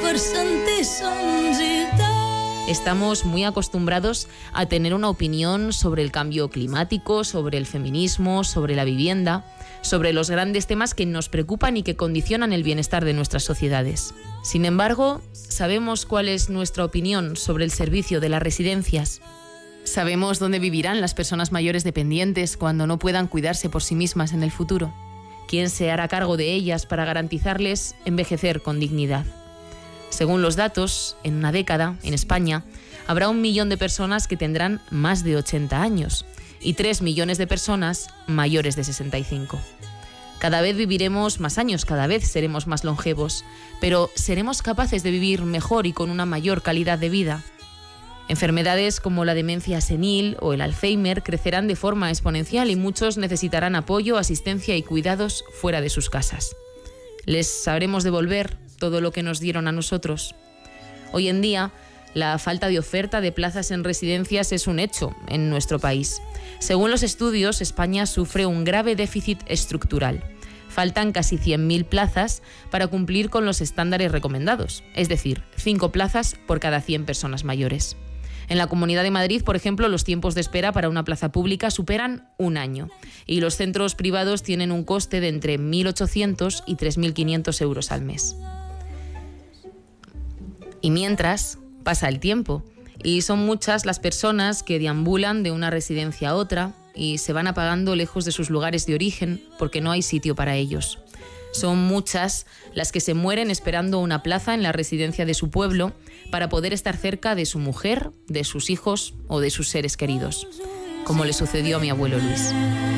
Estamos muy acostumbrados a tener una opinión sobre el cambio climático, sobre el feminismo, sobre la vivienda, sobre los grandes temas que nos preocupan y que condicionan el bienestar de nuestras sociedades. Sin embargo, ¿sabemos cuál es nuestra opinión sobre el servicio de las residencias? ¿Sabemos dónde vivirán las personas mayores dependientes cuando no puedan cuidarse por sí mismas en el futuro? ¿Quién se hará cargo de ellas para garantizarles envejecer con dignidad? Según los datos, en una década, en España, habrá 1 millón de personas que tendrán más de 80 años y 3 millones de personas mayores de 65. Cada vez viviremos más años, cada vez seremos más longevos, pero ¿seremos capaces de vivir mejor y con una mayor calidad de vida? Enfermedades como la demencia senil o el Alzheimer crecerán de forma exponencial y muchos necesitarán apoyo, asistencia y cuidados fuera de sus casas. ¿Les sabremos devolver todo lo que nos dieron a nosotros? Hoy en día, la falta de oferta de plazas en residencias es un hecho en nuestro país. Según los estudios, España sufre un grave déficit estructural. Faltan casi 100.000 plazas para cumplir con los estándares recomendados, es decir, 5 plazas por cada 100 personas mayores. En la Comunidad de Madrid, por ejemplo, los tiempos de espera para una plaza pública superan 1 año y los centros privados tienen un coste de entre 1.800 y 3.500 euros al mes. Y mientras, pasa el tiempo y son muchas las personas que deambulan de una residencia a otra y se van apagando lejos de sus lugares de origen porque no hay sitio para ellos. Son muchas las que se mueren esperando una plaza en la residencia de su pueblo para poder estar cerca de su mujer, de sus hijos o de sus seres queridos, como le sucedió a mi abuelo Luis.